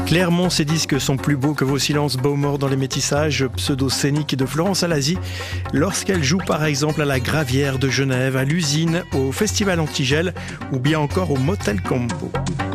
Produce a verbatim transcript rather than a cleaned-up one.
Clairement, ces disques sont plus beaux que vos silences Beaumort dans les métissages pseudo-scéniques de Florence Alazi, lorsqu'elle joue par exemple à la Gravière de Genève, à l'Usine, au Festival Antigel ou bien encore au Motel Combo.